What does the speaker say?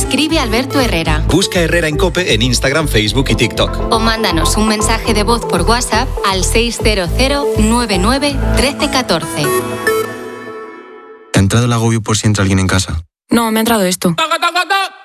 Escribe a Alberto Herrera. Busca Herrera en COPE en Instagram, Facebook y TikTok. O mándanos un mensaje de voz por WhatsApp al 600 99 13 14. ¿Te ha entrado el agobio por si entra alguien en casa? No, me ha entrado esto.